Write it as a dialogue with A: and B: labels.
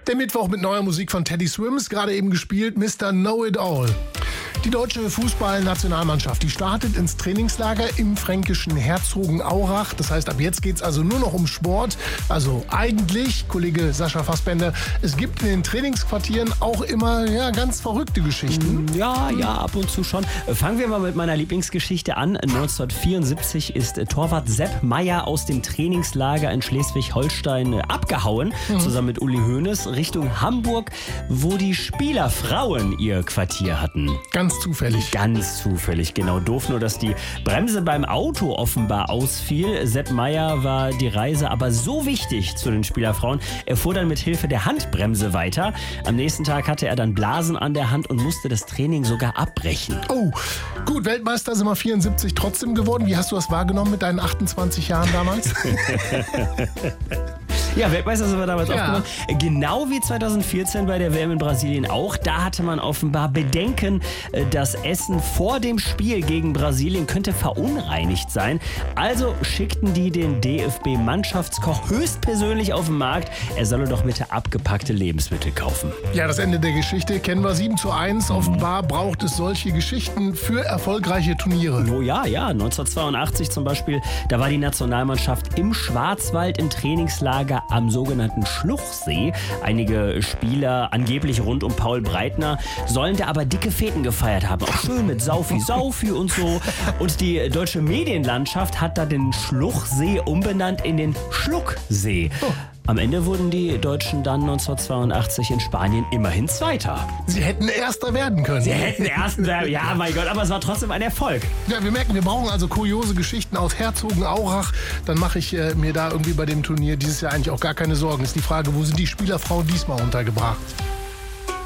A: Der Mittwoch mit neuer Musik von Teddy Swims, gerade eben gespielt, Mr. Know-It-All. Die deutsche Fußballnationalmannschaft, die startet ins Trainingslager im fränkischen Herzogenaurach. Das heißt, ab jetzt geht es also nur noch um Sport. Also eigentlich, Kollege Sascha Fassbender, es gibt in den Trainingsquartieren auch immer ganz verrückte Geschichten.
B: Ja, ab und zu schon. Fangen wir mal mit meiner Lieblingsgeschichte an. 1974 ist Torwart Sepp Maier aus dem Trainingslager in Schleswig-Holstein abgehauen, zusammen mit Uli Hoeneß, Richtung Hamburg, wo die Spielerfrauen ihr Quartier hatten.
A: Ganz zufällig.
B: Ganz zufällig, genau. Doof nur, dass die Bremse beim Auto offenbar ausfiel. Sepp Maier war die Reise aber so wichtig zu den Spielerfrauen. Er fuhr dann mit Hilfe der Handbremse weiter. Am nächsten Tag hatte er dann Blasen an der Hand und musste das Training sogar abbrechen.
A: Oh, gut, Weltmeister sind wir 74 trotzdem geworden. Wie hast du das wahrgenommen mit deinen 28 Jahren damals?
B: Ja, Weltmeister sind wir damals aufgenommen. Genau wie 2014 bei der WM in Brasilien auch. Da hatte man offenbar Bedenken, das Essen vor dem Spiel gegen Brasilien könnte verunreinigt sein. Also schickten die den DFB-Mannschaftskoch höchstpersönlich auf den Markt. Er solle doch bitte abgepackte Lebensmittel kaufen.
A: Ja, das Ende der Geschichte kennen wir. 7:1. Offenbar braucht es solche Geschichten für erfolgreiche Turniere.
B: Oh ja, 1982 zum Beispiel, da war die Nationalmannschaft im Schwarzwald im Trainingslager am sogenannten Schluchsee. Einige Spieler, angeblich rund um Paul Breitner, sollen da aber dicke Feten gefeiert haben. Auch schön mit Saufi und so. Und die deutsche Medienlandschaft hat da den Schluchsee umbenannt in den Schlucksee. Am Ende wurden die Deutschen dann 1982 in Spanien immerhin Zweiter.
A: Sie hätten Erster werden können.
B: Ja, mein Gott, aber es war trotzdem ein Erfolg.
A: Ja, wir merken, wir brauchen also kuriose Geschichten aus Herzogenaurach. Dann mache ich mir da irgendwie bei dem Turnier dieses Jahr eigentlich auch gar keine Sorgen. Ist die Frage, wo sind die Spielerfrauen diesmal untergebracht?